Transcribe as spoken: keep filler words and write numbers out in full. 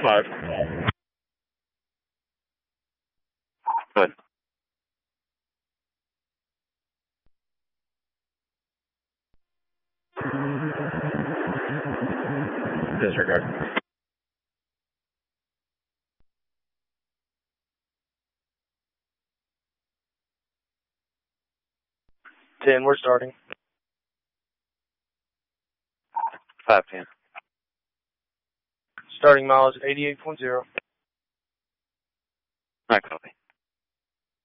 five. Good. Disregard. ten, we're starting. five ten. Starting mileage eighty-eight point zero.